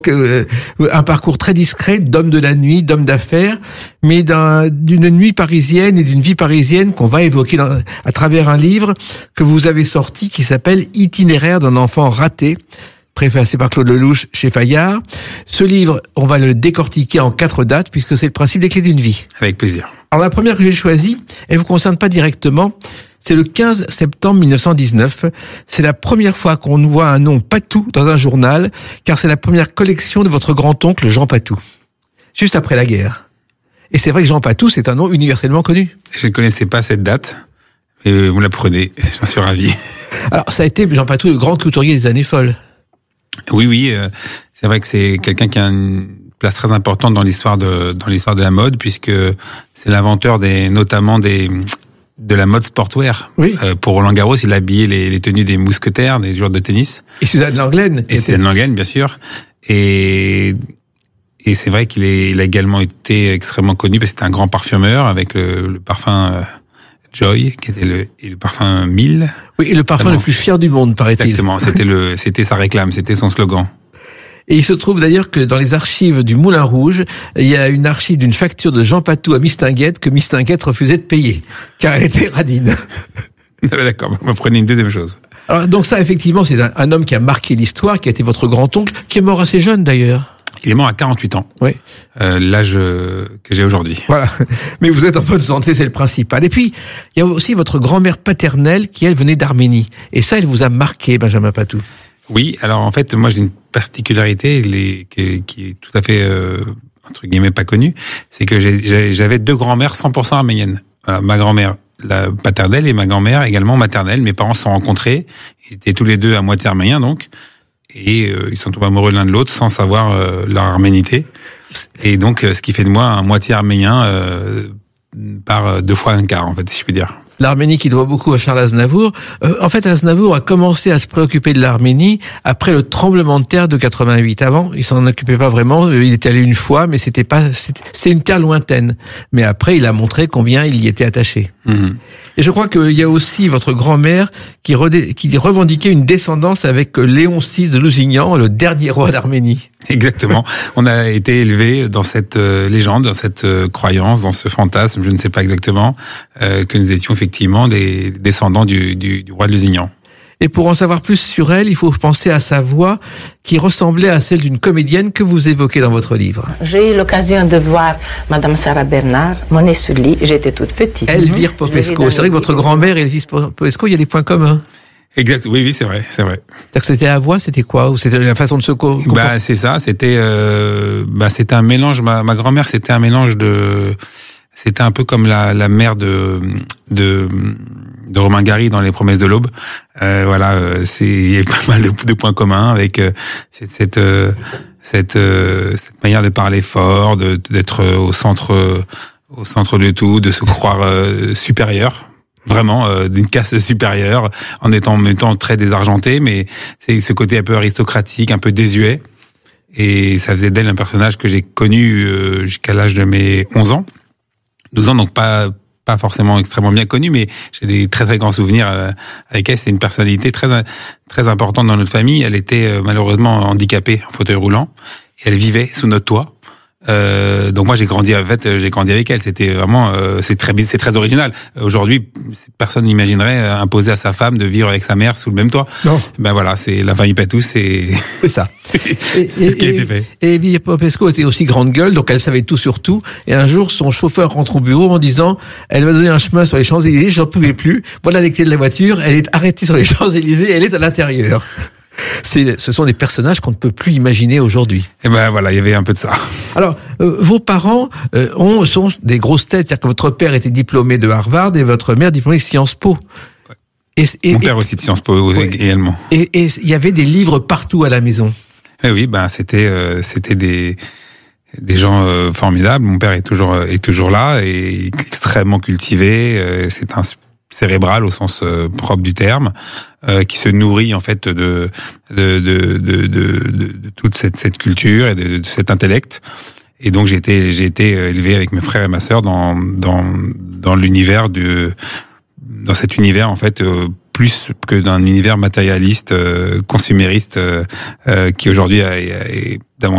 Un parcours très discret d'homme de la nuit, d'homme d'affaires, mais d'une nuit parisienne et d'une vie parisienne qu'on va évoquer à travers un livre que vous avez sorti qui s'appelle « Itinéraire d'un enfant raté », préfacé par Claude Lelouch chez Fayard. Ce livre, on va le décortiquer en 4 dates puisque c'est le principe des clés d'une vie. Avec plaisir. Alors la première que j'ai choisie, elle vous concerne pas directement. C'est le 15 septembre 1919. C'est la première fois qu'on voit un nom Patou dans un journal, car c'est la première collection de votre grand-oncle Jean Patou, juste après la guerre. Et c'est vrai que Jean Patou, c'est un nom universellement connu. Je ne connaissais pas cette date, et vous l'apprenez, j'en suis ravi. Alors, ça a été Jean Patou, le grand couturier des années folles. Oui, c'est vrai que c'est quelqu'un qui a une place très importante dans l'histoire de la mode, puisque c'est l'inventeur notamment de la mode sportwear. Oui. Pour Roland Garros, il a habillé les tenues des mousquetaires, des joueurs de tennis. Et Suzanne Lenglen. Et Suzanne Lenglen, bien sûr. Et c'est vrai qu'il a également été extrêmement connu parce que c'était un grand parfumeur avec le parfum Joy, qui était le parfum 1000. Oui, et le parfum le plus cher du monde, paraît-il. Exactement. C'était sa réclame, c'était son slogan. Et il se trouve d'ailleurs que dans les archives du Moulin Rouge, il y a une archive d'une facture de Jean Patou à Mistinguett que Mistinguett refusait de payer, car elle était radine. D'accord, vous m'apprenez une deuxième chose. Alors donc ça, effectivement, c'est un homme qui a marqué l'histoire, qui a été votre grand-oncle, qui est mort assez jeune d'ailleurs. Il est mort à 48 ans. Oui. L'âge que j'ai aujourd'hui. Voilà. Mais vous êtes en bonne santé, c'est le principal. Et puis, il y a aussi votre grand-mère paternelle qui, elle, venait d'Arménie. Et ça, elle vous a marqué, Benjamin Patou. Oui, alors en fait, moi j'ai une particularité qui est tout à fait entre guillemets pas connue, c'est que j'avais 2 grand-mères 100% arméniennes. Voilà, ma grand-mère la paternelle et ma grand-mère également maternelle. Mes parents se sont rencontrés, ils étaient tous les 2 à moitié arméniens donc, et ils sont tombés amoureux l'un de l'autre sans savoir leur arménité. Et donc ce qui fait de moi un moitié arménien par 2 fois un quart en fait, si je puis dire. L'Arménie qui doit beaucoup à Charles Aznavour. En fait, Aznavour a commencé à se préoccuper de l'Arménie après le tremblement de terre de 88. Avant, il s'en occupait pas vraiment. Il était allé une fois, mais c'était une terre lointaine. Mais après, il a montré combien il y était attaché. Mmh. Et je crois qu'il y a aussi votre grand-mère qui revendiquait une descendance avec Léon VI de Lusignan, le dernier roi d'Arménie. Exactement. On a été élevés dans cette légende, dans cette croyance, dans ce fantasme, je ne sais pas exactement, que nous étions effectivement des descendants du roi de Lusignan. Et pour en savoir plus sur elle, il faut penser à sa voix qui ressemblait à celle d'une comédienne que vous évoquez dans votre livre. J'ai eu l'occasion de voir Madame Sarah Bernard, Monet sur lit, j'étais toute petite. Elvire Popesco. C'est vrai que votre grand-mère et Elvire Popesco, il y a des points communs. Exact, oui, c'est vrai. C'est-à-dire que c'était la voix, c'était quoi? Ou c'était la façon de se comporter? C'est ça, c'était un mélange, ma grand-mère, c'était un mélange c'était un peu comme la mère de Romain Gary dans Les Promesses de l'Aube. Il y a pas mal de points communs avec cette manière de parler fort, d'être au centre de tout, de se croire supérieur. Vraiment d'une caste supérieure, en étant en même temps très désargenté, mais c'est ce côté un peu aristocratique, un peu désuet. Et ça faisait d'elle un personnage que j'ai connu jusqu'à l'âge de mes 11 ans. 12 ans, donc pas forcément extrêmement bien connu, mais j'ai des très très grands souvenirs avec elle. C'est une personnalité très très importante dans notre famille. Elle était malheureusement handicapée en fauteuil roulant et elle vivait sous notre toit. Donc moi j'ai grandi avec elle. C'était vraiment c'est très original. Aujourd'hui personne n'imaginerait imposer à sa femme de vivre avec sa mère sous le même toit. Non. Ben voilà, c'est la famille Patou, c'est ça. C'est ce qui a été fait. Et Elvire Popesco était aussi grande gueule, donc elle savait tout sur tout. Et un jour son chauffeur rentre au bureau en disant elle m'a donné un chemin sur les Champs-Élysées, j'en pouvais plus. Voilà les clés de la voiture, elle est arrêtée sur les Champs-Élysées, elle est à l'intérieur. Ce sont des personnages qu'on ne peut plus imaginer aujourd'hui. Et ben voilà, il y avait un peu de ça. Alors, vos parents sont des grosses têtes, c'est-à-dire que votre père était diplômé de Harvard et votre mère diplômée de Sciences Po. Ouais. Mon père aussi de Sciences Po également. Et il y avait des livres partout à la maison. Et oui, c'était des gens formidables. Mon père est toujours là et extrêmement cultivé. C'est un cérébral au sens propre du terme, qui se nourrit en fait de toute cette culture et de cet intellect. Et donc j'ai été élevé avec mes frères et ma sœur dans l'univers dans cet univers en fait plus que d'un univers matérialiste, consumériste, qui aujourd'hui est davantage